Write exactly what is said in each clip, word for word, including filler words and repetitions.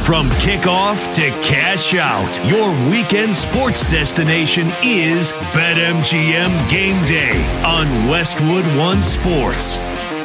From kickoff to cash out, your weekend sports destination is BetMGM Game Day on Westwood One Sports.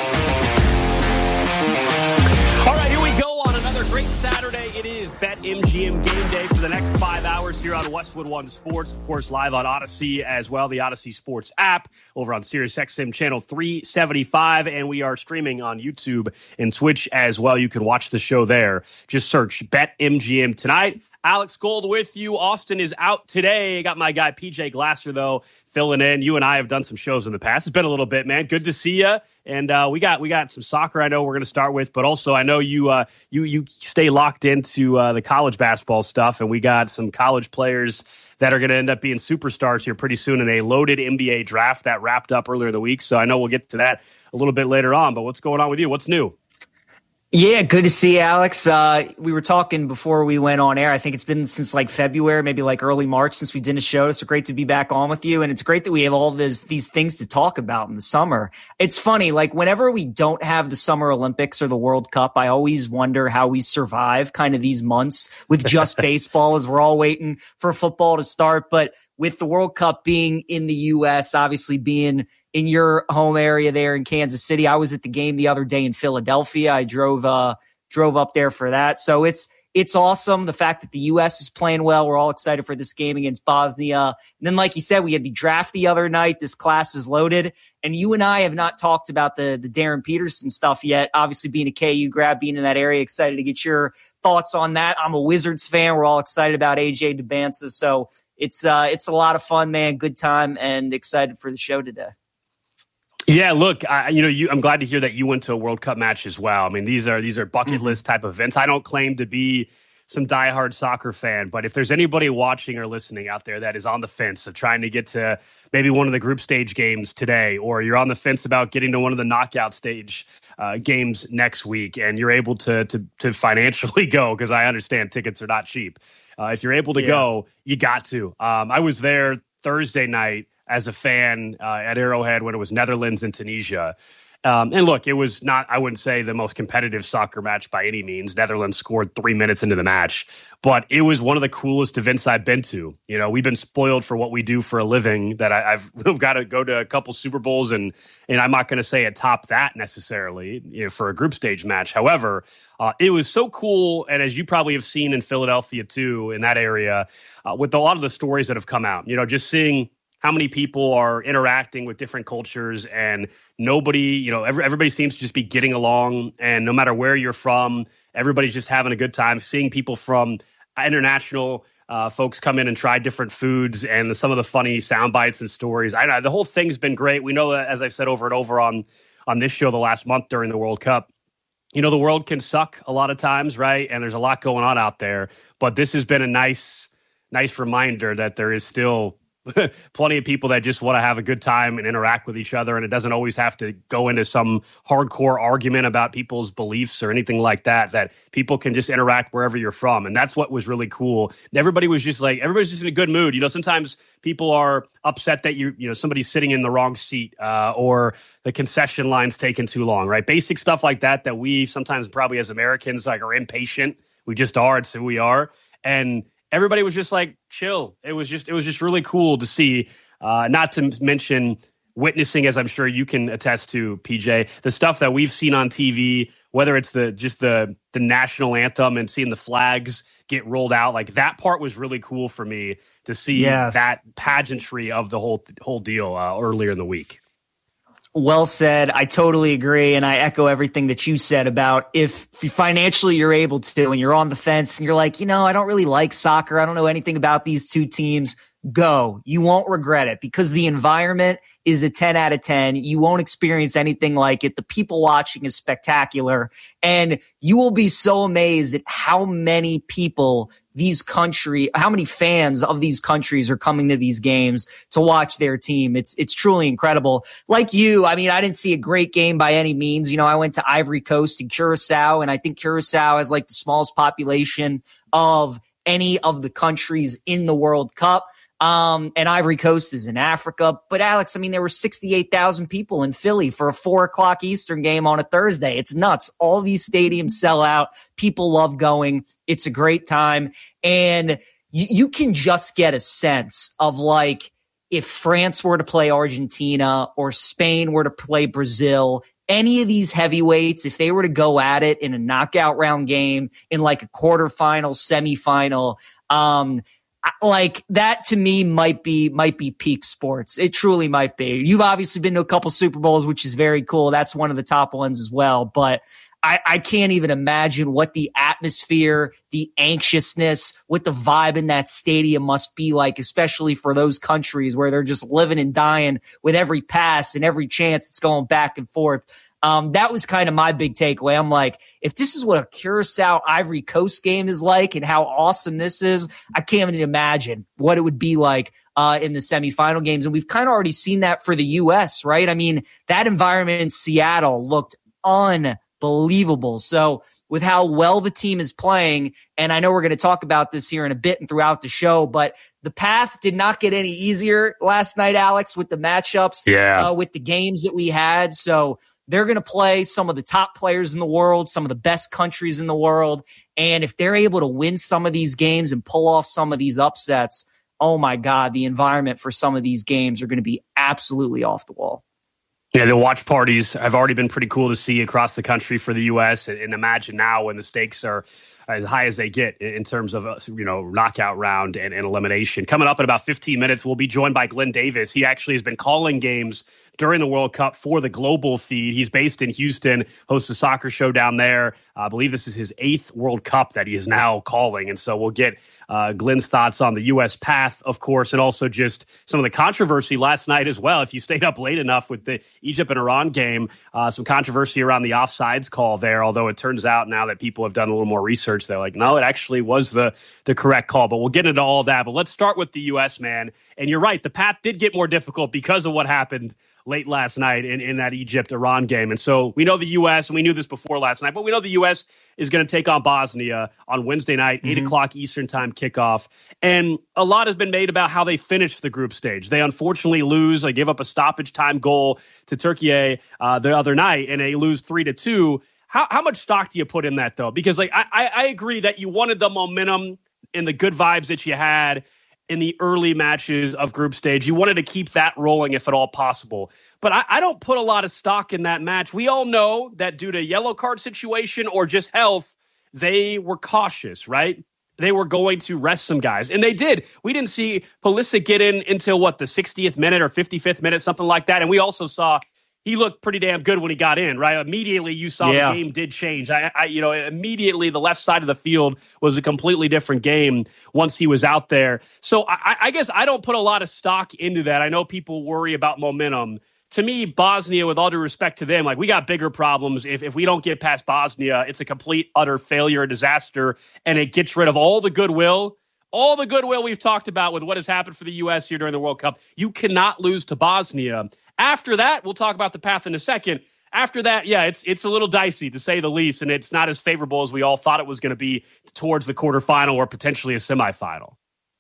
All right, here we go on another great Saturday. It is BetMGM Game Day for the next five hours here on Westwood One Sports. Of course, live on Odyssey as well, the Odyssey Sports app, over on SiriusXM channel three seventy-five, and we are streaming on YouTube and Twitch as well. You can watch the show there. Just search BetMGM tonight. Alex Gold with you. Austin is out today. Got my guy P J Glasser, though, filling in. You and I have done some shows in the past. It's been a little bit, man. Good to see you. And uh, we got we got some soccer I know we're going to start with, but also I know you uh, you you stay locked into uh, the college basketball stuff, and we got some college players that are going to end up being superstars here pretty soon in a loaded N B A draft that wrapped up earlier in the week. So I know we'll get to that a little bit later on, but what's going on with you? What's new? Yeah, good to see you, Alex. Uh, we were talking before we went on air. I think it's been since like February, maybe like early March since we did a show. So great to be back on with you. And it's great that we have all this, these things to talk about in the summer. It's funny, like whenever we don't have the Summer Olympics or the World Cup, I always wonder how we survive kind of these months with just baseball as we're all waiting for football to start. But with the World Cup being in the U S, obviously being in your home area there in Kansas City. I was at the game the other day in Philadelphia. I drove uh drove up there for that. So it's it's awesome. The fact that the U S is playing well. We're all excited for this game against Bosnia. And then, like you said, we had the draft the other night. This class is loaded. And you and I have not talked about the, the Darren Peterson stuff yet. Obviously, being a K U grad, being in that area, excited to get your thoughts on that. I'm a Wizards fan. We're all excited about A J Dubnsa. So it's uh it's a lot of fun, man. Good time, and excited for the show today. Yeah, look, I, you know, you, I'm glad to hear that you went to a World Cup match as well. I mean, these are these are bucket mm-hmm. list type events. I don't claim to be some diehard soccer fan, but if there's anybody watching or listening out there that is on the fence of trying to get to maybe one of the group stage games today, or you're on the fence about getting to one of the knockout stage uh, games next week, and you're able to to, to financially go, because I understand tickets are not cheap. Uh, if you're able to yeah. go, you got to. Um, I was there Thursday night as a fan uh, at Arrowhead when it was Netherlands and Tunisia. Um, and look, it was not, I wouldn't say the most competitive soccer match by any means. Netherlands scored three minutes into the match, but it was one of the coolest events I've been to. You know, we've been spoiled for what we do for a living, that I, I've we've got to go to a couple Super Bowls, and and I'm not going to say it top that necessarily, you know, for a group stage match. However, uh, it was so cool. And as you probably have seen in Philadelphia too, in that area, uh, with a lot of the stories that have come out, you know, just seeing how many people are interacting with different cultures, and nobody, you know, every, everybody seems to just be getting along. And no matter where you're from, everybody's just having a good time. Seeing people from international uh, folks come in and try different foods, and the, some of the funny sound bites and stories. I know the whole thing's been great. We know that, as I've said over and over on, on this show the last month during the World Cup, you know, the world can suck a lot of times, right? And there's a lot going on out there. But this has been a nice, nice reminder that there is still plenty of people that just want to have a good time and interact with each other. And it doesn't always have to go into some hardcore argument about people's beliefs or anything like that, that people can just interact wherever you're from. And that's what was really cool. Everybody was just like, everybody's just in a good mood. You know, sometimes people are upset that you, you know, somebody's sitting in the wrong seat uh, or the concession line's taking too long, right? Basic stuff like that, that we sometimes probably as Americans like are impatient. We just are. It's who we are. And everybody was just like chill. It was just, it was just really cool to see. Uh, not to mention witnessing, as I'm sure you can attest to, P J, the stuff that we've seen on T V, whether it's the just the the national anthem and seeing the flags get rolled out. Like that part was really cool for me to see yes. that pageantry of the whole whole deal uh, earlier in the week. Well said. I totally agree. And I echo everything that you said about if financially you're able to, and you're on the fence and you're like, you know, I don't really like soccer. I don't know anything about these two teams. Go. You won't regret it, because the environment is a ten out of ten. You won't experience anything like it. The people watching is spectacular. And you will be so amazed at how many people these country, how many fans of these countries are coming to these games to watch their team. It's, it's truly incredible. Like you, I mean, I didn't see a great game by any means. You know, I went to Ivory Coast and Curacao, and I think Curacao has like the smallest population of any of the countries in the World Cup. Um, and Ivory Coast is in Africa. But Alex, I mean, there were sixty-eight thousand people in Philly for a four o'clock Eastern game on a Thursday. It's nuts. All these stadiums sell out. People love going. It's a great time. And you, you can just get a sense of like, if France were to play Argentina or Spain were to play Brazil, any of these heavyweights, if they were to go at it in a knockout round game, in like a quarterfinal, semifinal, um, like that to me might be might be peak sports. It truly might be. You've obviously been to a couple Super Bowls, which is very cool. That's one of the top ones as well. But I, I can't even imagine what the atmosphere, the anxiousness, what the vibe in that stadium must be like, especially for those countries where they're just living and dying with every pass and every chance it's going back and forth. Um, that was kind of my big takeaway. I'm like, if this is what a Curacao Ivory Coast game is like and how awesome this is, I can't even imagine what it would be like uh, in the semifinal games. And we've kind of already seen that for the U S, right? I mean, that environment in Seattle looked unbelievable. So with how well the team is playing, and I know we're going to talk about this here in a bit and throughout the show, but the path did not get any easier last night, Alex, with the matchups, yeah. uh, with the games that we had. So they're going to play some of the top players in the world, some of the best countries in the world. And if they're able to win some of these games and pull off some of these upsets, oh my God, the environment for some of these games are going to be absolutely off the wall. Yeah, the watch parties have already been pretty cool to see across the country for the U S. And, and imagine now when the stakes are as high as they get in terms of, you know, knockout round and, and elimination. Coming up in about fifteen minutes, we'll be joined by Glenn Davis. He actually has been calling games during the World Cup for the global feed. He's based in Houston, hosts a soccer show down there. Uh, I believe this is his eighth World Cup that he is now calling. And so we'll get uh, Glenn's thoughts on the U S path, of course, and also just some of the controversy last night as well. If you stayed up late enough with the Egypt and Iran game, uh, some controversy around the offsides call there, although it turns out now that people have done a little more research, they're like, no, it actually was the, the correct call. But we'll get into all that. But let's start with the U S, man. And you're right, the path did get more difficult because of what happened late last night in, in that Egypt-Iran game. And so we know the U S, and we knew this before last night, but we know the U S is going to take on Bosnia on Wednesday night, mm-hmm. eight o'clock Eastern time kickoff. And a lot has been made about how they finished the group stage. They unfortunately lose. They give up a stoppage time goal to Turkey uh, the other night, and they lose three to two. How, how much stock do you put in that, though? Because like I, I, I agree that you wanted the momentum and the good vibes that you had in the early matches of group stage. You wanted to keep that rolling if at all possible. But I, I don't put a lot of stock in that match. We all know that due to yellow card situation or just health, they were cautious, right? They were going to rest some guys. And they did. We didn't see Pulisic get in until, what, the sixtieth minute or fifty-fifth minute, something like that. And we also saw he looked pretty damn good when he got in, right? Immediately, you saw yeah. the game did change. I, I, you know, immediately the left side of the field was a completely different game once he was out there. So I, I guess I don't put a lot of stock into that. I know people worry about momentum. To me, Bosnia, with all due respect to them, like we got bigger problems. If if we don't get past Bosnia, it's a complete, utter failure, a disaster, and it gets rid of all the goodwill. All the goodwill we've talked about with what has happened for the U S here during the World Cup. You cannot lose to Bosnia. After that, we'll talk about the path in a second. After that, yeah, it's it's a little dicey, to say the least, and it's not as favorable as we all thought it was going to be towards the quarterfinal or potentially a semifinal.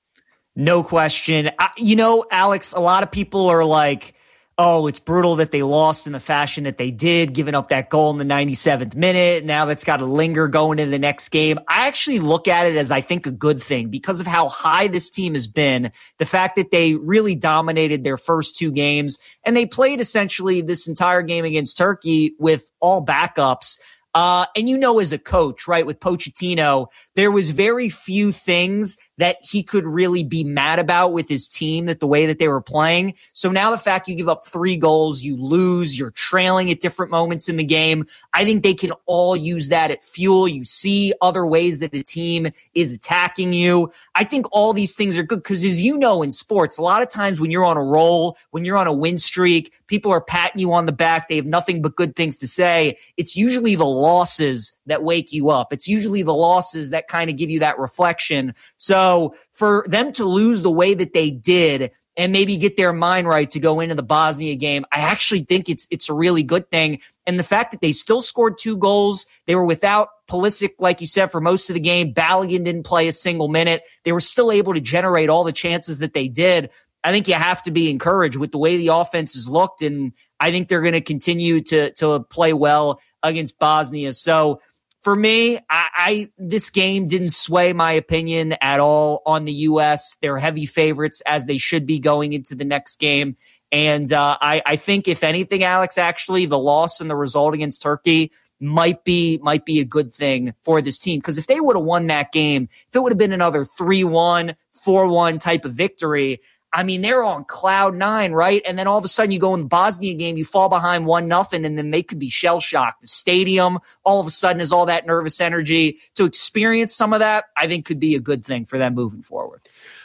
No question. I, you know, Alex, a lot of people are like, oh, it's brutal that they lost in the fashion that they did, giving up that goal in the ninety-seventh minute. Now that's got to linger going into the next game. I actually look at it as, I think, a good thing because of how high this team has been. The fact that they really dominated their first two games and they played essentially this entire game against Turkey with all backups. Uh, and you know, as a coach, right, with Pochettino, there was very few things that he could really be mad about with his team, that the way that they were playing. So now the fact you give up three goals, you lose, you're trailing at different moments in the game. I think they can all use that at fuel. You see other ways that the team is attacking you. I think all these things are good because, as you know, in sports, a lot of times when you're on a roll, when you're on a win streak, people are patting you on the back. They have nothing but good things to say. It's usually the losses that wake you up. It's usually the losses that kind of give you that reflection. So for them to lose the way that they did and maybe get their mind right to go into the Bosnia game, I actually think it's it's a really good thing. And the fact that they still scored two goals, they were without Pulisic, like you said, for most of the game, Balogun didn't play a single minute. They were still able to generate all the chances that they did. I think you have to be encouraged with the way the offense has looked, and I think they're going to continue to to play well against Bosnia. So for me, I, I this game didn't sway my opinion at all on the U S. They're heavy favorites, as they should be going into the next game. And uh, I, I think, if anything, Alex, actually, the loss and the result against Turkey might be might be a good thing for this team. Because if they would have won that game, if it would have been another three one, four one type of victory, I mean, they're on cloud nine, right? And then all of a sudden you go in the Bosnia game, you fall behind one nothing, and then they could be shell-shocked. The stadium all of a sudden has all that nervous energy. To experience some of that, I think could be a good thing for them moving forward.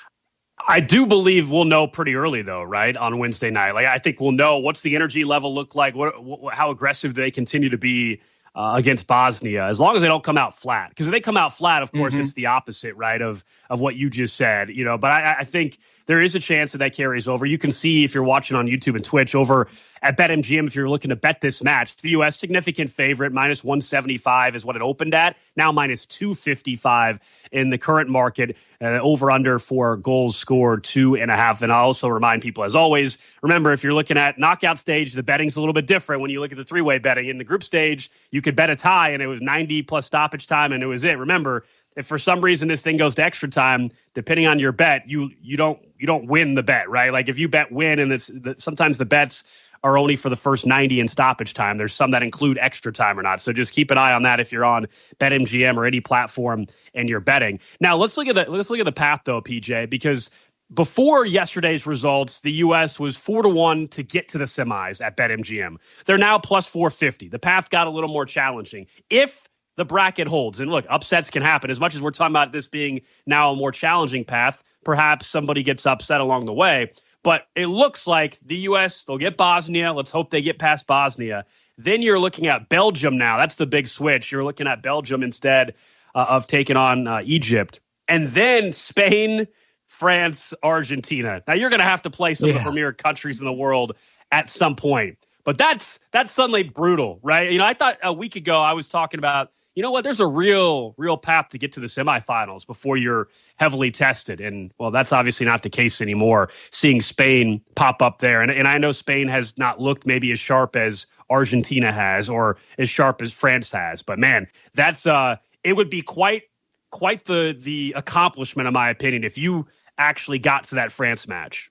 I do believe we'll know pretty early, though, right, on Wednesday night. Like, I think we'll know what's the energy level look like, what, what how aggressive do they continue to be uh, against Bosnia, as long as they don't come out flat. Because if they come out flat, of course, mm-hmm. it's the opposite, right, of of what you just said. You know, but I, I think there is a chance that that carries over. You can see, if you're watching on YouTube and Twitch, over at BetMGM, if you're looking to bet this match, the U S significant favorite, minus one seventy-five is what it opened at. Now minus two fifty-five in the current market. Uh, over under for goals scored, two and a half. And I'll also remind people, as always, remember, if you're looking at knockout stage, the betting's a little bit different. When you look at the three-way betting in the group stage, you could bet a tie, and it was ninety plus stoppage time, and it was it. Remember, if for some reason this thing goes to extra time, depending on your bet, you you don't you don't win the bet, right? Like if you bet win, and it's the, sometimes the bets are only for the first ninety in stoppage time. There's some that include extra time or not. So just keep an eye on that if you're on BetMGM or any platform and you're betting. Now let's look at the let's look at the path though, P J, because before yesterday's results, the U S was four to one to get to the semis at BetMGM. They're now plus four fifty. The path got a little more challenging. If the bracket holds, and look, upsets can happen. As much as we're talking about this being now a more challenging path, perhaps somebody gets upset along the way. But it looks like the U S, they'll get Bosnia. Let's hope they get past Bosnia. Then you're looking at Belgium now. That's the big switch. You're looking at Belgium instead uh, of taking on uh, Egypt. And then Spain, France, Argentina. Now, you're going to have to play some yeah. of the premier countries in the world at some point. But that's that's suddenly brutal, right? You know, I thought a week ago I was talking about, you know what, there's a real, real path to get to the semifinals before you're heavily tested. And, well, that's obviously not the case anymore, seeing Spain pop up there. And, and I know Spain has not looked maybe as sharp as Argentina has or as sharp as France has. But, man, that's uh, it would be quite quite the the accomplishment, in my opinion, if you actually got to that France match.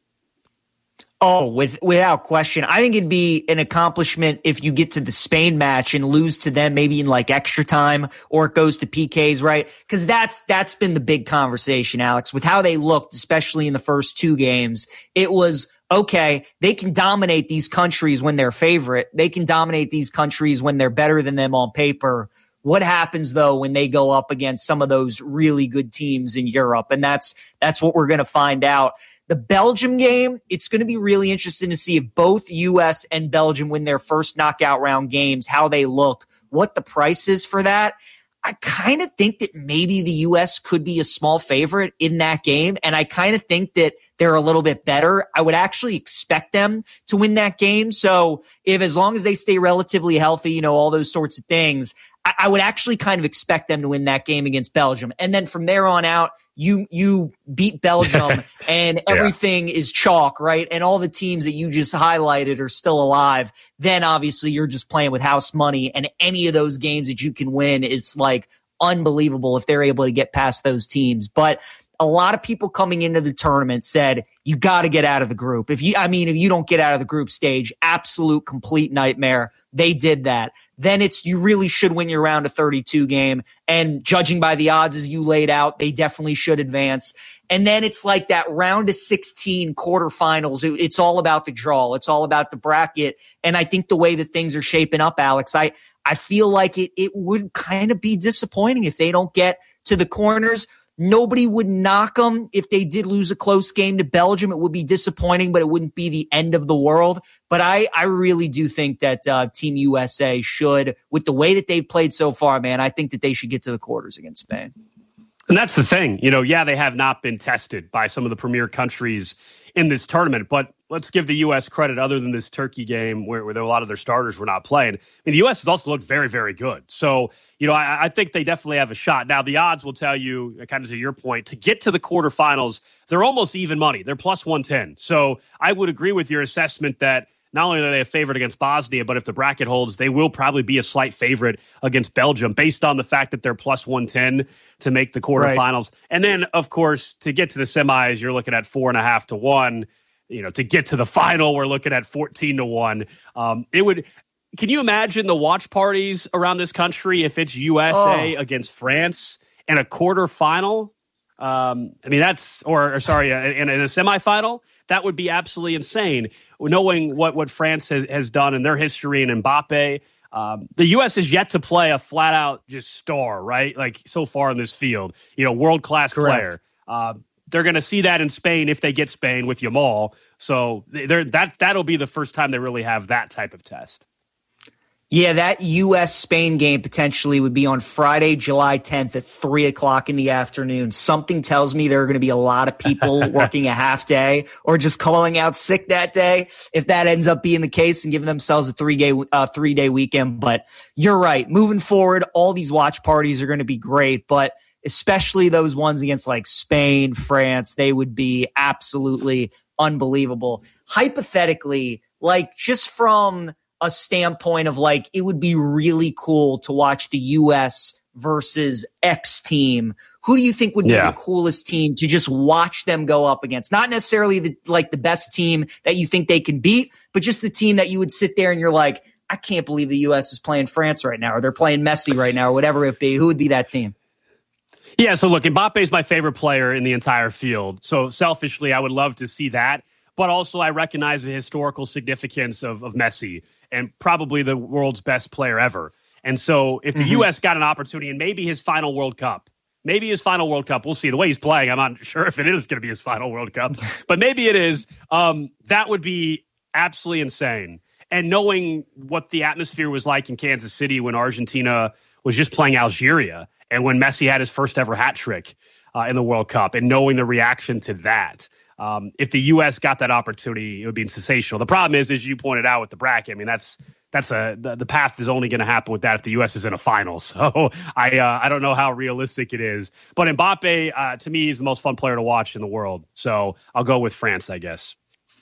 Oh, with, without question. I think it'd be an accomplishment if you get to the Spain match and lose to them maybe in like extra time, or it goes to P Ks, right? Because that's that's been the big conversation, Alex, with how they looked, especially in the first two games. It was, okay, they can dominate these countries when they're favorite. They can dominate these countries when they're better than them on paper. What happens, though, when they go up against some of those really good teams in Europe? And that's that's what we're going to find out. The Belgium game, it's going to be really interesting to see if both U S and Belgium win their first knockout round games, how they look, what the price is for that. I kind of think that maybe the U S could be a small favorite in that game, and I kind of think that they're a little bit better. I would actually expect them to win that game. So if, as long as they stay relatively healthy, you know, all those sorts of things, I, I would actually kind of expect them to win that game against Belgium. And then from there on out, you you beat Belgium and everything yeah. is chalk, right? And all the teams that you just highlighted are still alive. Then obviously you're just playing with house money, and any of those games that you can win is like unbelievable if they're able to get past those teams. But a lot of people coming into the tournament said, you got to get out of the group. If you, I mean, if you don't get out of the group stage, absolute complete nightmare. They did that. Then it's, you really should win your round of thirty-two game. And judging by the odds as you laid out, they definitely should advance. And then it's like that round of sixteen quarterfinals. It, it's all about the draw. It's all about the bracket. And I think the way that things are shaping up, Alex, I, I feel like it, it would kind of be disappointing if they don't get to the corners. Nobody would knock them if they did lose a close game to Belgium. It would be disappointing, but it wouldn't be the end of the world. But I, I really do think that uh, Team U S A should, with the way that they've played so far, man, I think that they should get to the quarters against Spain. And that's the thing. You know, yeah, they have not been tested by some of the premier countries in this tournament, but let's give the U S credit, other than this Turkey game where, where a lot of their starters were not playing. I mean, the U S has also looked very, very good. So, you know, I, I think they definitely have a shot. Now, the odds will tell you, kind of to your point, to get to the quarterfinals, they're almost even money. They're plus one ten. So I would agree with your assessment that not only are they a favorite against Bosnia, but if the bracket holds, they will probably be a slight favorite against Belgium based on the fact that they're plus one ten to make the quarterfinals. Right. And then, of course, to get to the semis, you're looking at four and a half to one. You know, to get to the final, we're looking at fourteen to one. Um, it would. Can you imagine the watch parties around this country if it's U S A oh. against France in a quarterfinal? Um, I mean, that's, or, or sorry, in, in a semifinal? That would be absolutely insane, knowing what, what France has, has done in their history and Mbappe. Um, the U S has yet to play a flat-out just star, right? Like, so far in this field, you know, world-class player. Uh, they're going to see that in Spain if they get Spain with Yamal. So they're, that, that'll be the first time they really have that type of test. Yeah, that U S Spain game potentially would be on Friday, July tenth at three o'clock in the afternoon. Something tells me there are going to be a lot of people working a half day or just calling out sick that day if that ends up being the case and giving themselves a three-day uh, three-day weekend. But you're right. Moving forward, all these watch parties are going to be great, but especially those ones against like Spain, France, they would be absolutely unbelievable. Hypothetically, like just from a standpoint of like, it would be really cool to watch the U S versus X team. Who do you think would be yeah. the coolest team to just watch them go up against? Not necessarily the, like the best team that you think they can beat, but just the team that you would sit there and you're like, I can't believe the U S is playing France right now, or they're playing Messi right now, or whatever it be. Who would be that team? Yeah, so look, Mbappe is my favorite player in the entire field. So selfishly, I would love to see that. But also I recognize the historical significance of, of Messi and probably the world's best player ever. And so if the mm-hmm. U S got an opportunity and maybe his final World Cup, maybe his final World Cup, we'll see. The way he's playing, I'm not sure if it is going to be his final World Cup, but maybe it is. Um, that would be absolutely insane. And knowing what the atmosphere was like in Kansas City when Argentina was just playing Algeria and when Messi had his first ever hat trick uh, in the World Cup, and knowing the reaction to that. Um, if the U S got that opportunity, it would be sensational. The problem is, as you pointed out with the bracket, I mean, that's that's a the, the path is only going to happen with that if the U S is in a final. So I uh, I don't know how realistic it is. But Mbappe, uh, to me, is the most fun player to watch in the world. So I'll go with France, I guess.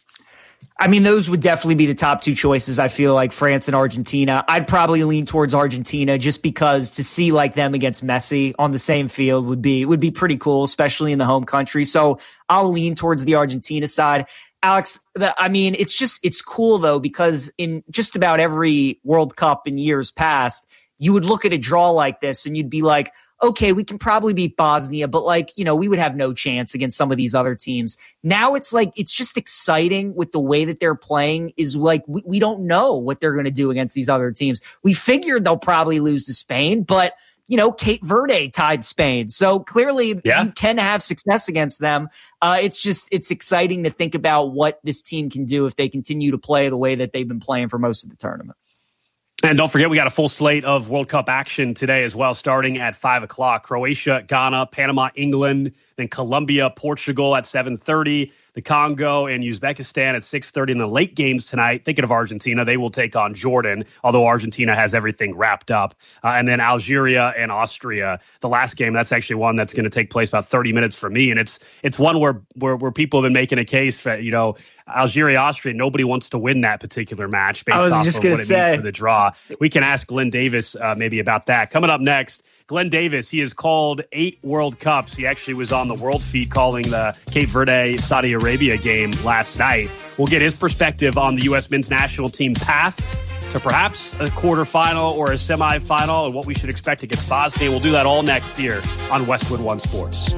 I mean, those would definitely be the top two choices. I feel like France and Argentina. I'd probably lean towards Argentina just because to see like them against Messi on the same field would be would be pretty cool, especially in the home country. So I'll lean towards the Argentina side. Alex, I mean, it's just it's cool, though, because in just about every World Cup in years past, you would look at a draw like this and you'd be like, okay, we can probably beat Bosnia, but like, you know, we would have no chance against some of these other teams. Now it's like, it's just exciting with the way that they're playing is like, we, we don't know what they're going to do against these other teams. We figured they'll probably lose to Spain, but you know, Cape Verde tied Spain. So clearly yeah. you can have success against them. Uh, it's just, it's exciting to think about what this team can do if they continue to play the way that they've been playing for most of the tournament. And don't forget, we got a full slate of World Cup action today as well, starting at five o'clock. Croatia, Ghana, Panama, England, then Colombia, Portugal at seven thirty. The Congo and Uzbekistan at six thirty in the late games tonight. Thinking of Argentina, they will take on Jordan, although Argentina has everything wrapped up. Uh, and then Algeria and Austria, the last game, that's actually one that's going to take place about thirty minutes for me. And it's it's one where, where, where people have been making a case for, you know, Algeria, Austria, nobody wants to win that particular match based off of what it say. means for the draw. We can ask Glenn Davis uh, maybe about that. Coming up next, Glenn Davis, he has called eight World Cups. He actually was on the World Feed calling the Cape Verde, Saudi Arabia game last night. We'll get his perspective on the U S men's national team path to perhaps a quarterfinal or a semifinal and what we should expect against Bosnia. We'll do that all next year on Westwood One Sports.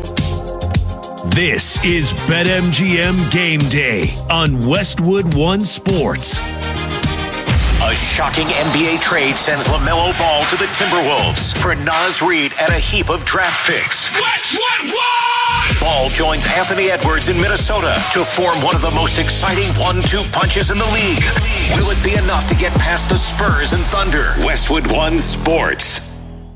This is BetMGM Game Day on Westwood One Sports. A shocking N B A trade sends LaMelo Ball to the Timberwolves for Naz Reid and a heap of draft picks. Westwood One! Ball joins Anthony Edwards in Minnesota to form one of the most exciting one two punches in the league. Will it be enough to get past the Spurs and Thunder? Westwood One Sports.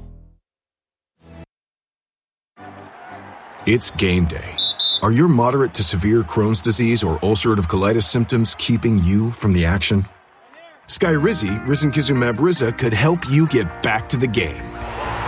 It's game day. Are your moderate to severe Crohn's disease or ulcerative colitis symptoms keeping you from the action? Skyrizi, risankizumab Riza, could help you get back to the game.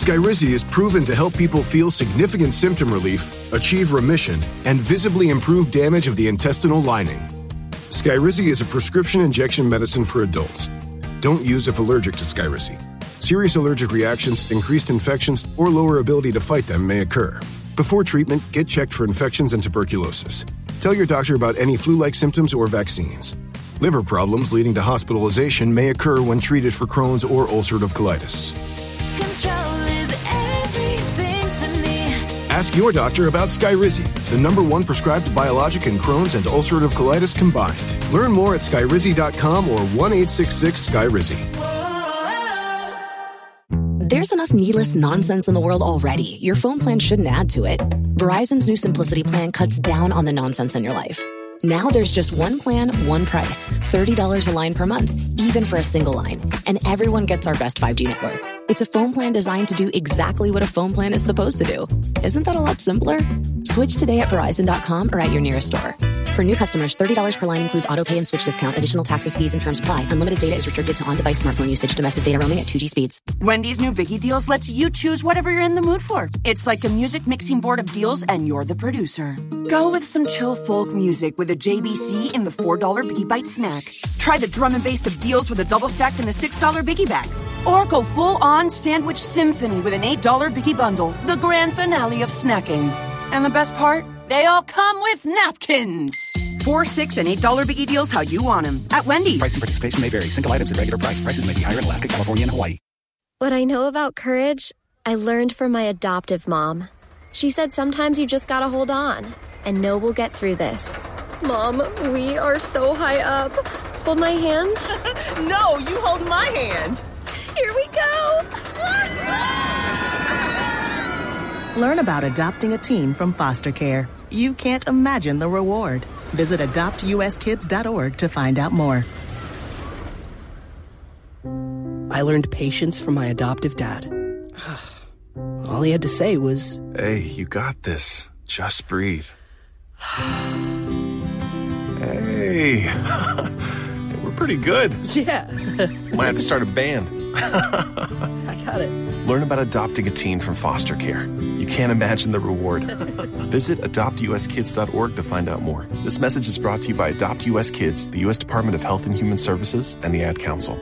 Skyrizi is proven to help people feel significant symptom relief, achieve remission, and visibly improve damage of the intestinal lining. Skyrizi is a prescription injection medicine for adults. Don't use if allergic to Skyrizi. Serious allergic reactions, increased infections, or lower ability to fight them may occur. Before treatment, get checked for infections and tuberculosis. Tell your doctor about any flu-like symptoms or vaccines. Liver problems leading to hospitalization may occur when treated for Crohn's or ulcerative colitis. Control is everything to me. Ask your doctor about Skyrizi, the number one prescribed biologic in Crohn's and ulcerative colitis combined. Learn more at skyrizi dot com or one eight six six Skyrizi. There's enough needless nonsense in the world already. Your phone plan shouldn't add to it. Verizon's new Simplicity plan cuts down on the nonsense in your life. Now there's just one plan, one price. thirty dollars a line per month, even for a single line. And everyone gets our best five G network. It's a phone plan designed to do exactly what a phone plan is supposed to do. Isn't that a lot simpler? Switch today at Verizon dot com or at your nearest store. For new customers, thirty dollars per line includes auto pay and switch discount. Additional taxes, fees, and terms apply. Unlimited data is restricted to on-device smartphone usage. Domestic data roaming at two G speeds. Wendy's new Biggie Deals lets you choose whatever you're in the mood for. It's like a music mixing board of deals, and you're the producer. Go with some chill folk music with a J B C in the four dollar Biggie Bite snack. Try the drum and bass of deals with a double stack in the six dollar Biggie Bag. Or go full-on sandwich symphony with an eight dollar Biggie Bundle. The grand finale of snacking. And the best part? They all come with napkins. Four, six, and eight dollar Biggie Deals how you want them at Wendy's. Price and participation may vary. Single items at regular price. Prices may be higher in Alaska, California, and Hawaii. What I know about courage, I learned from my adoptive mom. She said sometimes you just gotta hold on and know we'll get through this. Mom, we are so high up. Hold my hand. No, you hold my hand. Here we go. Learn about adopting a teen from foster care. You can't imagine the reward. Visit adopt u s kids dot org to find out more. I learned patience from my adoptive dad. All he had to say was, "Hey, you got this. Just breathe." Hey, we're pretty good. Yeah. Might have to start a band. I got it. Learn about adopting a teen from foster care. You can't imagine the reward. Visit adopt u s kids dot org to find out more. This message is brought to you by Adopt U S Kids, the U S Department of Health and Human Services, and the Ad Council.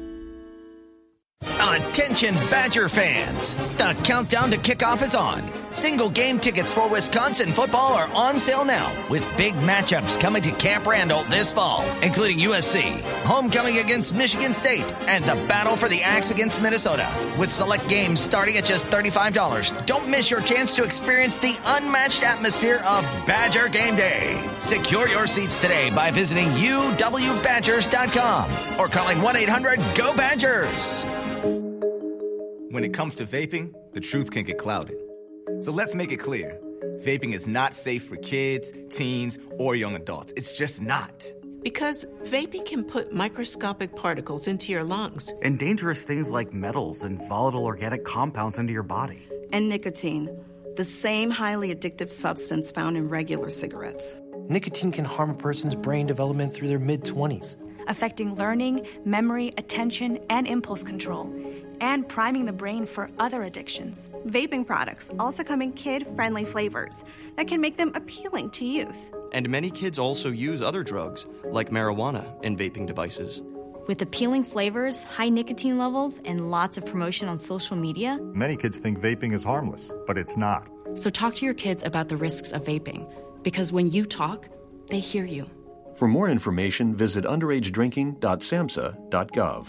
Attention Badger fans! The countdown to kickoff is on. Single game tickets for Wisconsin football are on sale now, with big matchups coming to Camp Randall this fall, including U S C, homecoming against Michigan State, and the battle for the Axe against Minnesota. With select games starting at just thirty-five dollars, don't miss your chance to experience the unmatched atmosphere of Badger Game Day. Secure your seats today by visiting u w badgers dot com or calling one eight hundred G O Badgers. When it comes to vaping, the truth can get clouded. So let's make it clear. Vaping is not safe for kids, teens, or young adults. It's just not. Because vaping can put microscopic particles into your lungs. And dangerous things like metals and volatile organic compounds into your body. And nicotine, the same highly addictive substance found in regular cigarettes. Nicotine can harm a person's brain development through their mid-twenties. Affecting learning, memory, attention, and impulse control, and priming the brain for other addictions. Vaping products also come in kid-friendly flavors that can make them appealing to youth. And many kids also use other drugs, like marijuana, in vaping devices. With appealing flavors, high nicotine levels, and lots of promotion on social media, many kids think vaping is harmless, but it's not. So talk to your kids about the risks of vaping, because when you talk, they hear you. For more information, visit underage drinking dot samhsa dot gov.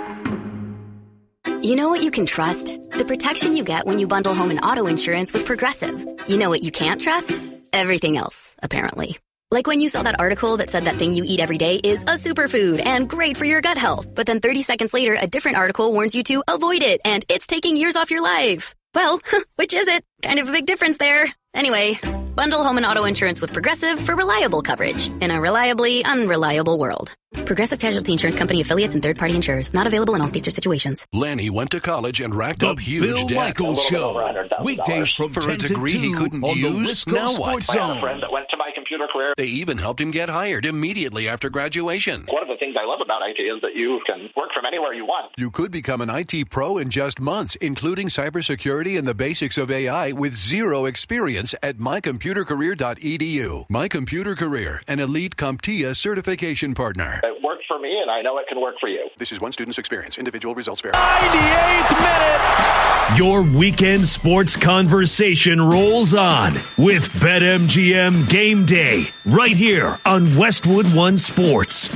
You know what you can trust? The protection you get when you bundle home and auto insurance with Progressive. You know what you can't trust? Everything else, apparently. Like when you saw that article that said that thing you eat every day is a superfood and great for your gut health. But then thirty seconds later, a different article warns you to avoid it and it's taking years off your life. Well, which is it? Kind of a big difference there. Anyway, bundle home and auto insurance with Progressive for reliable coverage in a reliably unreliable world. Progressive Casualty Insurance Company affiliates and third-party insurers. Not available in all states or situations. Lanny went to college and racked the up huge Bill debt. Michaels Show. Weekdays from for ten a degree to two he couldn't on use. The Now Sports what? Zone. I had a friend that went to My Computer Career. They even helped him get hired immediately after graduation. One of the things I love about I T is that you can work from anywhere you want. You could become an I T pro in just months, including cybersecurity and the basics of A I with zero experience at my computer career dot e d u. My Computer Career, an elite CompTIA certification partner. It worked for me, and I know it can work for you. This is one student's experience. Individual results vary. ninety-eighth minute. Your weekend sports conversation rolls on with BetMGM Game Day right here on Westwood One Sports.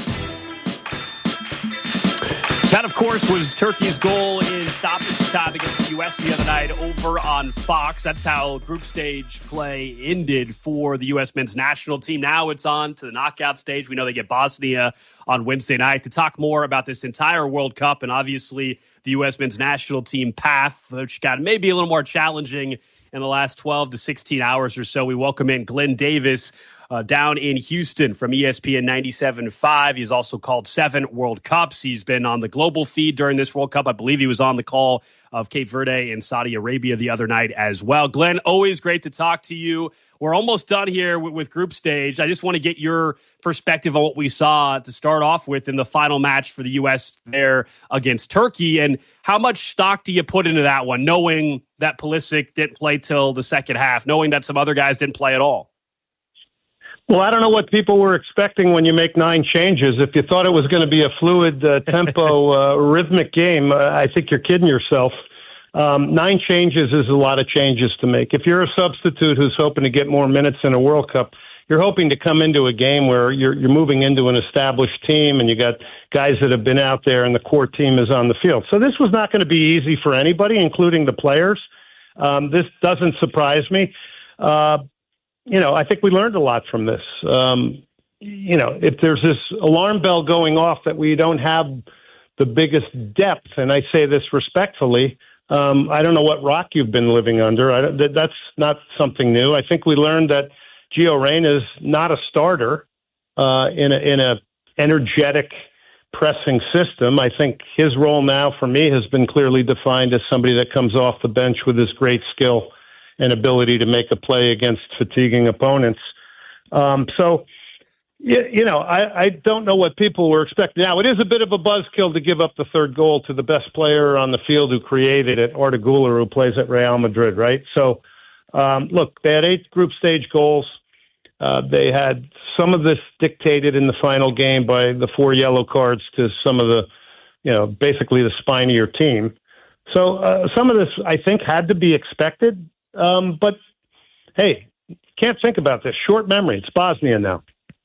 That, of course, was Turkey's goal in stoppage time against the U S the other night over on Fox. That's how group stage play ended for the U S men's national team. Now it's on to the knockout stage. We know they get Bosnia on Wednesday night. To talk more about this entire World Cup and obviously the U S men's national team path, which got maybe a little more challenging in the last twelve to sixteen hours or so, we welcome in Glenn Davis, Uh, down in Houston from E S P N ninety-seven point five. He's also called seven World Cups. He's been on the global feed during this World Cup. I believe he was on the call of Cape Verde and Saudi Arabia the other night as well. Glenn, always great to talk to you. We're almost done here with, with group stage. I just want to get your perspective on what we saw to start off with in the final match for the U S there against Turkey. And how much stock do you put into that one, knowing that Pulisic didn't play till the second half, knowing that some other guys didn't play at all? Well, I don't know what people were expecting when you make nine changes. If you thought it was going to be a fluid uh, tempo, uh, rhythmic game, uh, I think you're kidding yourself. Um, nine changes is a lot of changes to make. If you're a substitute who's hoping to get more minutes in a World Cup, you're hoping to come into a game where you're, you're moving into an established team and you got guys that have been out there and the core team is on the field. So this was not going to be easy for anybody, including the players. Um, this doesn't surprise me. Uh, You know, I think we learned a lot from this. Um, you know, if there's this alarm bell going off that we don't have the biggest depth, and I say this respectfully, um, I don't know what rock you've been living under. I, that, that's not something new. I think we learned that Gio Reyna is not a starter uh, in a, in a energetic pressing system. I think his role now for me has been clearly defined as somebody that comes off the bench with his great skill and ability to make a play against fatiguing opponents. Um, so, you, you know, I, I don't know what people were expecting. Now, it is a bit of a buzzkill to give up the third goal to the best player on the field who created it, Arda Güler, who plays at Real Madrid, right? So, um, look, they had eight group stage goals. Uh, they had some of this dictated in the final game by the four yellow cards to some of the, you know, basically the spinier team. So uh, some of this, I think, had to be expected. Um, but, hey, can't think about this. Short memory. It's Bosnia now.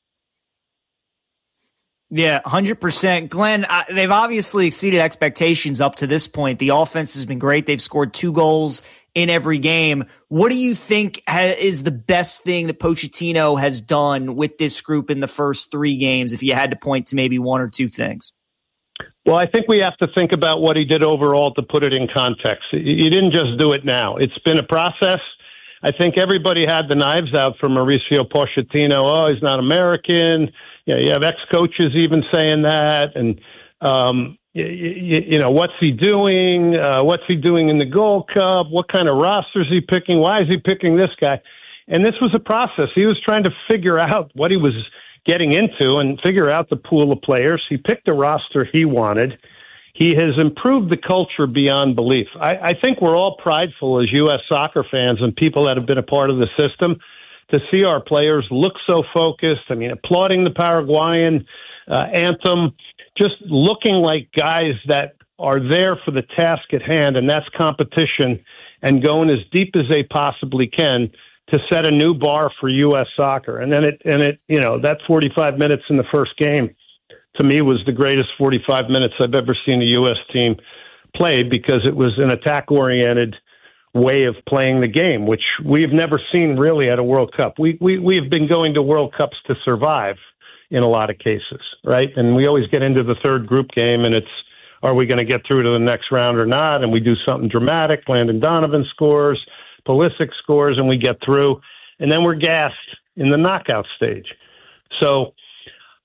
Yeah, one hundred percent. Glenn, uh, they've obviously exceeded expectations up to this point. The offense has been great. They've scored two goals in every game. What do you think ha- is the best thing that Pochettino has done with this group in the first three games, if you had to point to maybe one or two things? Well, I think we have to think about what he did overall to put it in context. He didn't just do it now. It's been a process. I think everybody had the knives out for Mauricio Pochettino. Oh, he's not American. You know, you have ex-coaches even saying that. And, um, you, you, you know, what's he doing? Uh, what's he doing in the Gold Cup? What kind of roster is he picking? Why is he picking this guy? And this was a process. He was trying to figure out what he was getting into and figure out the pool of players. He picked a roster he wanted. He has improved the culture beyond belief. I, I think we're all prideful as U S soccer fans and people that have been a part of the system to see our players look so focused. I mean, applauding the Paraguayan uh, anthem, just looking like guys that are there for the task at hand, and that's competition and going as deep as they possibly can to set a new bar for U S soccer. And then it, and it, you know, that forty-five minutes in the first game to me was the greatest forty-five minutes I've ever seen a U S team play, because it was an attack oriented way of playing the game, which we've never seen really at a World Cup. We, we, we've been going to World Cups to survive in a lot of cases, right? And we always get into the third group game and it's, are we going to get through to the next round or not? And we do something dramatic. Landon Donovan scores, Pulisic scores, and we get through, and then we're gassed in the knockout stage. So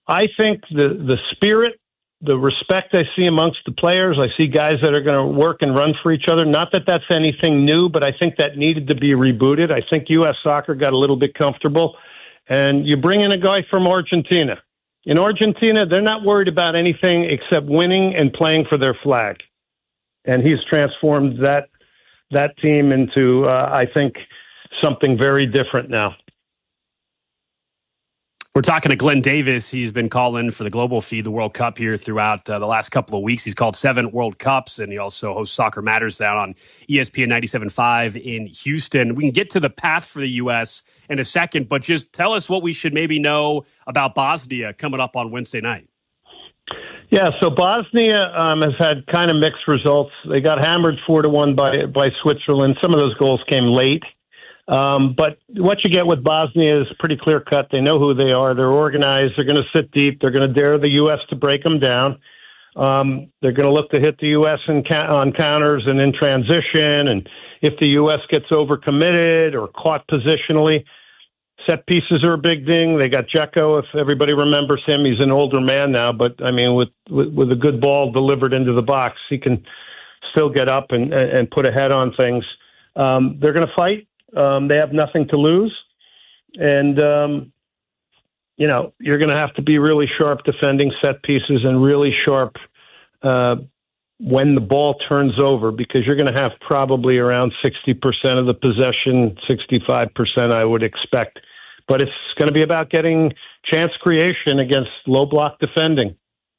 I think the, the spirit, the respect I see amongst the players, I see guys that are going to work and run for each other. Not that that's anything new, but I think that needed to be rebooted. I think U S Soccer got a little bit comfortable. And you bring in a guy from Argentina. In Argentina, they're not worried about anything except winning and playing for their flag. And he's transformed that that team into, uh, I think, something very different now. We're talking to Glenn Davis. He's been calling for the Global Feed, the World Cup here throughout uh, the last couple of weeks. He's called seven World Cups, and he also hosts Soccer Matters down on E S P N ninety-seven point five in Houston. We can get to the path for the U S in a second, but just tell us what we should maybe know about Bosnia coming up on Wednesday night. Yeah, so Bosnia um, has had kind of mixed results. They got hammered four to one by by Switzerland. Some of those goals came late. Um, but what you get with Bosnia is pretty clear cut. They know who they are. They're organized. They're going to sit deep. They're going to dare the U S to break them down. Um, they're going to look to hit the U S in ca- on counters and in transition. And if the U S gets overcommitted or caught positionally, set pieces are a big thing. They got Dzeko, if everybody remembers him. He's an older man now, but I mean, with, with, with a good ball delivered into the box, he can still get up and, and put a head on things. Um, they're going to fight. Um, they have nothing to lose. And, um, you know, you're going to have to be really sharp defending set pieces and really sharp uh, when the ball turns over, because you're going to have probably around sixty percent of the possession, sixty-five percent I would expect. But it's going to be about getting chance creation against low block defending.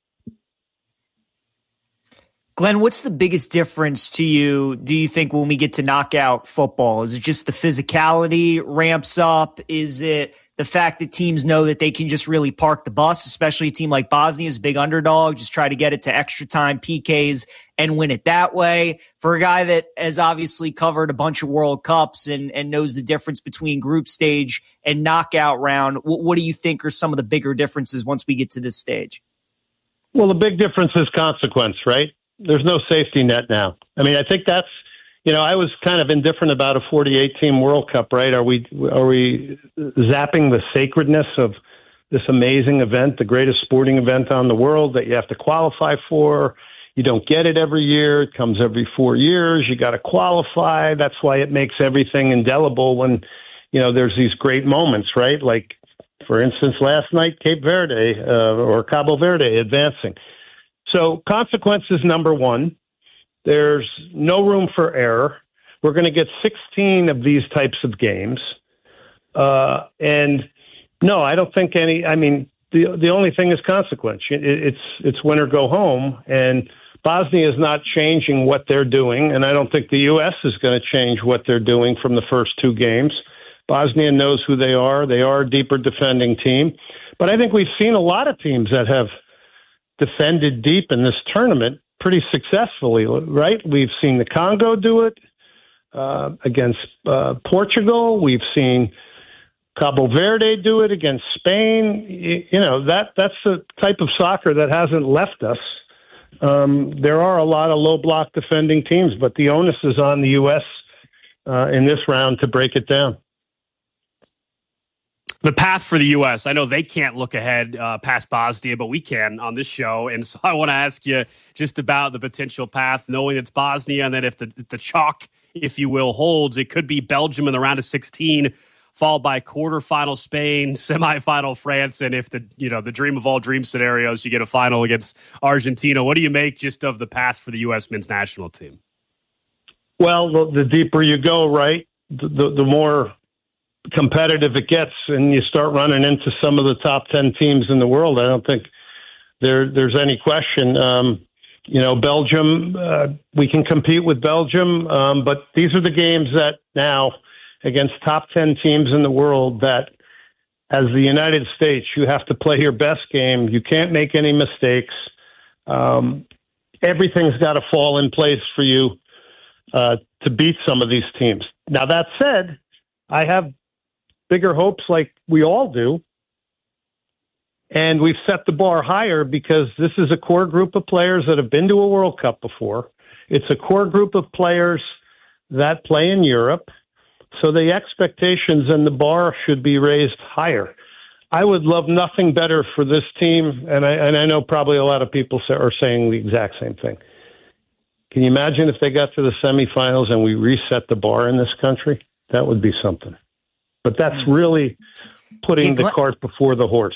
Glenn, what's the biggest difference to you, do you think, when we get to knockout football? Is it just the physicality ramps up? Is it the fact that teams know that they can just really park the bus, especially a team like Bosnia's big underdog, just try to get it to extra time P Ks and win it that way? For a guy that has obviously covered a bunch of World Cups and, and knows the difference between group stage and knockout round, what, what do you think are some of the bigger differences once we get to this stage? Well, the big difference is consequence, right? There's no safety net now. I mean, I think that's, you know, I was kind of indifferent about a forty-eight team World Cup, right? Are we, are we zapping the sacredness of this amazing event, the greatest sporting event on the world that you have to qualify for? You don't get it every year. It comes every four years. You got to qualify. That's why it makes everything indelible when, you know, there's these great moments, right? Like, for instance, last night, Cape Verde uh, or Cabo Verde advancing. So consequence is number one. There's no room for error. We're going to get sixteen of these types of games. Uh, and no, I don't think any, I mean, the the only thing is consequence. It, it's, it's win or go home. And Bosnia is not changing what they're doing. And I don't think the U S is going to change what they're doing from the first two games. Bosnia knows who they are. They are a deeper defending team. But I think we've seen a lot of teams that have defended deep in this tournament pretty successfully, right? We've seen the Congo do it uh, against uh, Portugal. We've seen Cabo Verde do it against Spain. You, you know, that that's the type of soccer that hasn't left us. Um, there are a lot of low block defending teams, but the onus is on the U S uh, in this round to break it down. The path for the U S, I know they can't look ahead uh, past Bosnia, but we can on this show. And so I want to ask you just about the potential path, knowing it's Bosnia, and that if the, the chalk, if you will, holds, it could be Belgium in the round of sixteen, followed by quarterfinal Spain, semifinal France, and if the you know the dream of all dream scenarios, you get a final against Argentina. What do you make just of the path for the U S men's national team? Well, the, the deeper you go, right, the, the, the more competitive it gets, and you start running into some of the top ten teams in the world. I don't think there there's any question. Um, you know, Belgium, uh, we can compete with Belgium, um, but these are the games that now against top ten teams in the world that, as the United States, you have to play your best game. You can't make any mistakes. Um, everything's got to fall in place for you uh, to beat some of these teams. Now, that said, I have bigger hopes like we all do. And we've set the bar higher because this is a core group of players that have been to a World Cup before. It's a core group of players that play in Europe. So the expectations and the bar should be raised higher. I would love nothing better for this team, and I, and I know probably a lot of people say, are saying the exact same thing. Can you imagine if they got to the semifinals and we reset the bar in this country? That would be something. But that's really putting yeah, Glenn, the cart before the horse.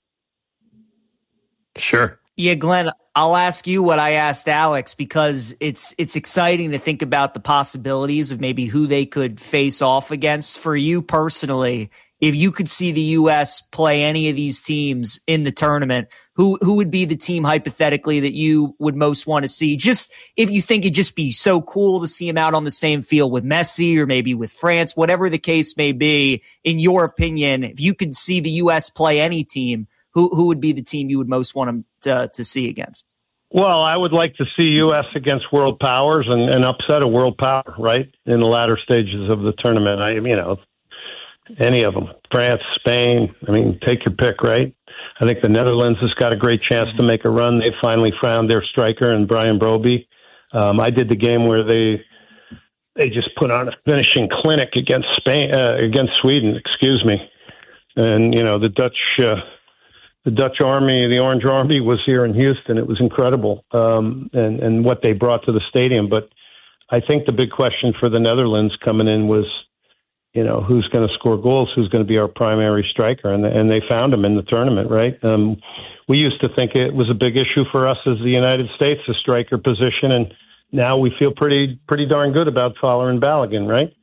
Sure. Yeah, Glenn, I'll ask you what I asked Alex, because it's it's exciting to think about the possibilities of maybe who they could face off against. For you personally, if you could see the U S play any of these teams in the tournament, who who would be the team hypothetically that you would most want to see? Just if you think it'd just be so cool to see him out on the same field with Messi or maybe with France, whatever the case may be, in your opinion, if you could see the U S play any team, who who would be the team you would most want him to, to see against? Well, I would like to see U S against world powers and, and upset a world power, right, in the latter stages of the tournament. I, you know, any of them, France, Spain. I mean, take your pick, right? I think the Netherlands has got a great chance to make a run. They finally found their striker in Brian Broby. Um, I did the game where they they just put on a finishing clinic against Spain, uh, against Sweden, excuse me. And you know, the Dutch, uh, the Dutch Army, the Orange Army was here in Houston. It was incredible, um, and and what they brought to the stadium. But I think the big question for the Netherlands coming in was, you know, who's going to score goals, who's going to be our primary striker, and and they found him in the tournament, right? Um, we used to think it was a big issue for us as the United States, the striker position, and now we feel pretty pretty darn good about Fowler and Balogun, right?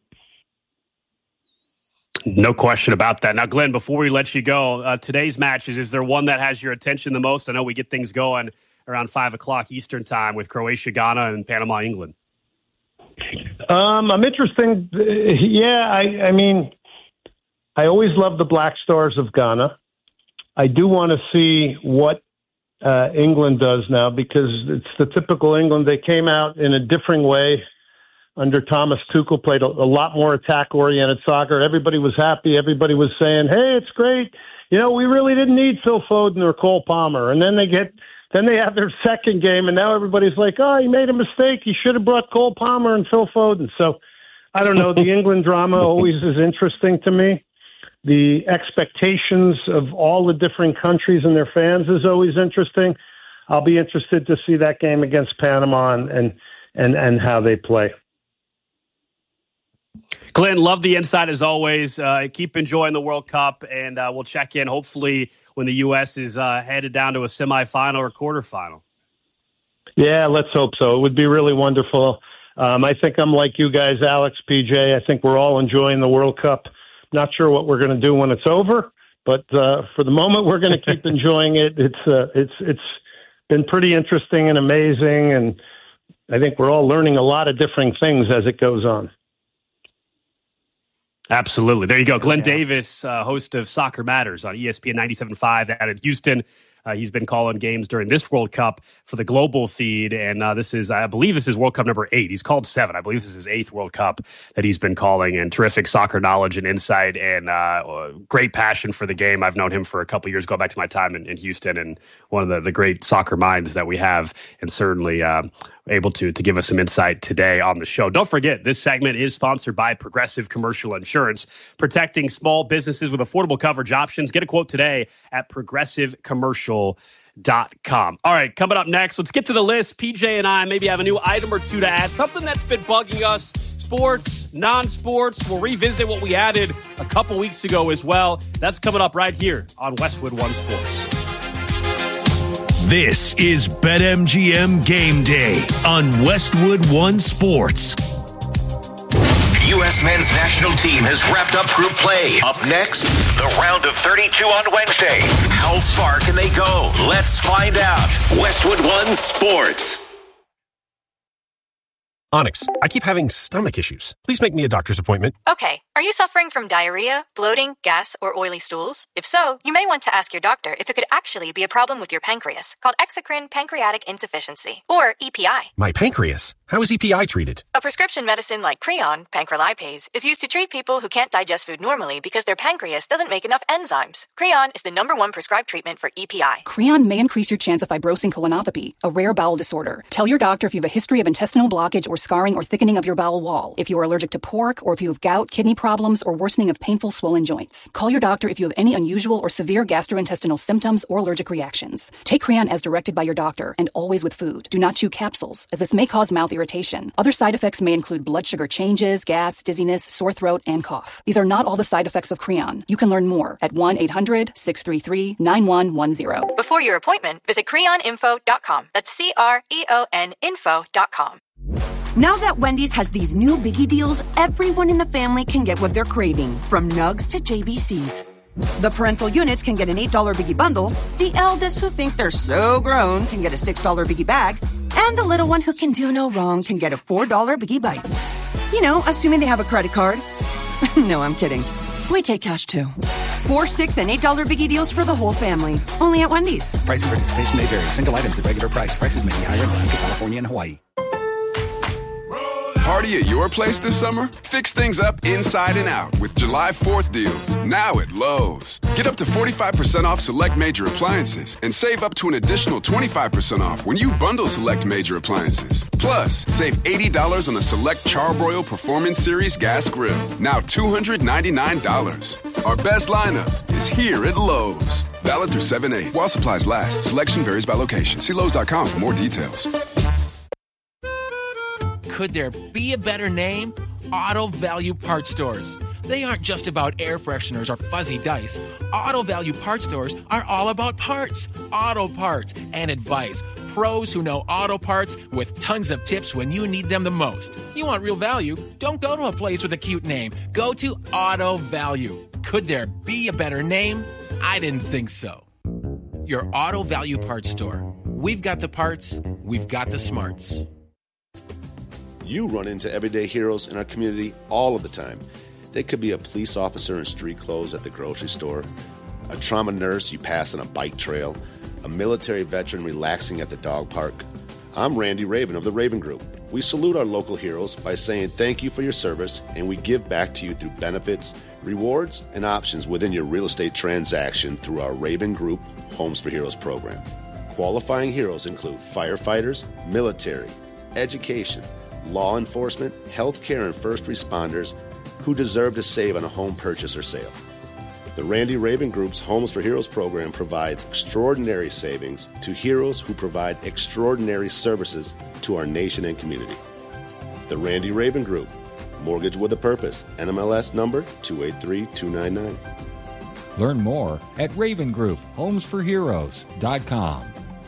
No question about that. Now, Glenn, before we let you go, uh, today's matches, is there one that has your attention the most? I know we get things going around five o'clock Eastern time with Croatia, Ghana, and Panama, England. Um, I'm interested. Yeah, I, I mean, I always love the Black Stars of Ghana. I do want to see what uh, England does now, because it's the typical England. They came out in a different way under Thomas Tuchel, played a, a lot more attack-oriented soccer. Everybody was happy. Everybody was saying, hey, it's great. You know, we really didn't need Phil Foden or Cole Palmer. And then they get... Then they have their second game, and now everybody's like, oh, he made a mistake. He should have brought Cole Palmer and Phil Foden. So, I don't know. The England drama always is interesting to me. The expectations of all the different countries and their fans is always interesting. I'll be interested to see that game against Panama and and, and, and how they play. Glenn, love the insight as always. Uh, keep enjoying the World Cup, and uh, we'll check in hopefully when the U S is uh, headed down to a semifinal or quarterfinal. Yeah, let's hope so. It would be really wonderful. Um, I think I'm like you guys, Alex, P J. I think we're all enjoying the World Cup. Not sure what we're going to do when it's over, but uh, for the moment, we're going to keep enjoying it. It's uh, it's it's been pretty interesting and amazing, and I think we're all learning a lot of different things as it goes on. Absolutely. There you go. Glenn yeah. Davis, uh, host of Soccer Matters on E S P N ninety-seven point five out in Houston. Uh, he's been calling games during this World Cup for the global feed, and uh, this is, I believe this is World Cup number eight. He's called seven. I believe this is his eighth World Cup that he's been calling, and terrific soccer knowledge and insight, and uh, great passion for the game. I've known him for a couple years, going back to my time in, in Houston, and one of the, the great soccer minds that we have, and certainly uh, able to, to give us some insight today on the show. Don't forget, this segment is sponsored by Progressive Commercial Insurance, protecting small businesses with affordable coverage options. Get a quote today at progressive commercial dot com. All right, coming up next, let's get to the list. P J and I maybe have a new item or two to add, something that's been bugging us, sports, non-sports. We'll revisit what we added a couple weeks ago as well. That's coming up right here on Westwood One Sports. This is BetMGM Game Day on Westwood One Sports. U S men's national team has wrapped up group play. Up next, the round of thirty-two on Wednesday. How far can they go? Let's find out. Westwood One Sports. Onyx, I keep having stomach issues. Please make me a doctor's appointment. Okay. Are you suffering from diarrhea, bloating, gas, or oily stools? If so, you may want to ask your doctor if it could actually be a problem with your pancreas, called exocrine pancreatic insufficiency, or E P I. My pancreas? How is E P I treated? A prescription medicine like Creon, pancrelipase, is used to treat people who can't digest food normally because their pancreas doesn't make enough enzymes. Creon is the number one prescribed treatment for E P I. Creon may increase your chance of fibrosing colonopathy, a rare bowel disorder. Tell your doctor if you have a history of intestinal blockage or scarring or thickening of your bowel wall, if you are allergic to pork, or if you have gout, kidney problems, or worsening of painful swollen joints. Call your doctor if you have any unusual or severe gastrointestinal symptoms or allergic reactions. Take Creon as directed by your doctor, and always with food. Do not chew capsules, as this may cause mouth irritation. Other side effects may include blood sugar changes, gas, dizziness, sore throat, and cough. These are not all the side effects of Creon. You can learn more at one eight hundred six three three nine one one zero. Before your appointment, visit creon info dot com. That's C R E O N info dot com. Now that Wendy's has these new biggie deals, everyone in the family can get what they're craving, from nugs to J B Cs. The parental units can get an eight dollar biggie bundle, the eldest who think they're so grown can get a six dollar biggie bag, and the little one who can do no wrong can get a four dollar biggie bites. You know, assuming they have a credit card. No, I'm kidding. We take cash too. Four, six, and eight dollar biggie deals for the whole family. Only at Wendy's. Price of participation may vary. Single items at regular price. Prices may be higher in Alaska, California, and Hawaii. Party at your place this summer? Fix things up inside and out with July fourth deals, now at Lowe's. Get up to forty-five percent off select major appliances and save up to an additional twenty-five percent off when you bundle select major appliances. Plus, save eighty dollars on a select Charbroil Performance Series gas grill, now two hundred ninety-nine dollars. Our best lineup is here at Lowe's. Valid through seven eight. While supplies last, selection varies by location. See Lowe's dot com for more details. Could there be a better name? Auto Value Parts Stores. They aren't just about air fresheners or fuzzy dice. Auto Value Parts Stores are all about parts, auto parts, and advice. Pros who know auto parts with tons of tips when you need them the most. You want real value? Don't go to a place with a cute name. Go to Auto Value. Could there be a better name? I didn't think so. Your Auto Value Parts Store. We've got the parts. We've got the smarts. You run into everyday heroes in our community all of the time. They could be a police officer in street clothes at the grocery store, a trauma nurse you pass on a bike trail, a military veteran relaxing at the dog park. I'm Randy Raven of the Raven Group. We salute our local heroes by saying thank you for your service, and we give back to you through benefits, rewards, and options within your real estate transaction through our Raven Group Homes for Heroes program. Qualifying heroes include firefighters, military, education, law enforcement, healthcare, and first responders who deserve to save on a home purchase or sale. The Randy Raven Group's Homes for Heroes program provides extraordinary savings to heroes who provide extraordinary services to our nation and community. The Randy Raven Group, Mortgage with a Purpose, N M L S number two eight three two nine nine. Learn more at Raven Group Homes for Heroes dot com.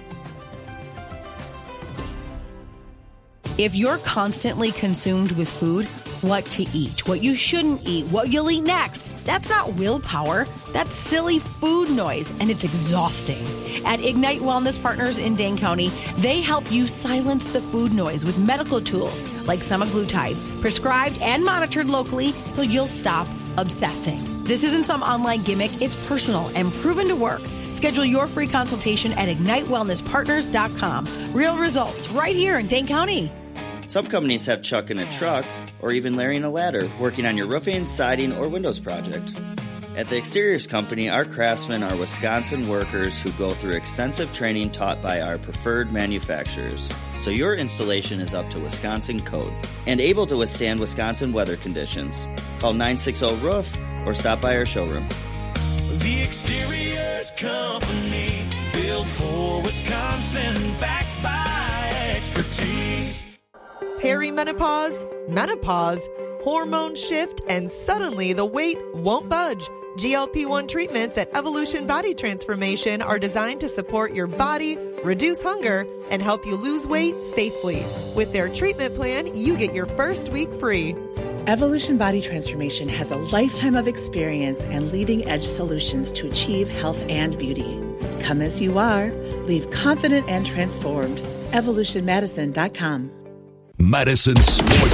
If you're constantly consumed with food, what to eat, what you shouldn't eat, what you'll eat next, that's not willpower. That's silly food noise, and it's exhausting. At Ignite Wellness Partners in Dane County, they help you silence the food noise with medical tools like semaglutide, prescribed and monitored locally so you'll stop obsessing. This isn't some online gimmick. It's personal and proven to work. Schedule your free consultation at ignite wellness partners dot com. Real results right here in Dane County. Some companies have Chuck in a truck, or even Larry in a ladder, working on your roofing, siding, or windows project. At the Exteriors Company, our craftsmen are Wisconsin workers who go through extensive training taught by our preferred manufacturers, so your installation is up to Wisconsin code and able to withstand Wisconsin weather conditions. Call nine six zero roof or stop by our showroom. The Exteriors Company, built for Wisconsin, backed by expertise. Perimenopause, menopause, hormone shift, and suddenly the weight won't budge. G L P one treatments at Evolution Body Transformation are designed to support your body, reduce hunger, and help you lose weight safely. With their treatment plan, you get your first week free. Evolution Body Transformation has a lifetime of experience and leading-edge solutions to achieve health and beauty. Come as you are. Leave confident and transformed. evolution medicine dot com. Madison Sports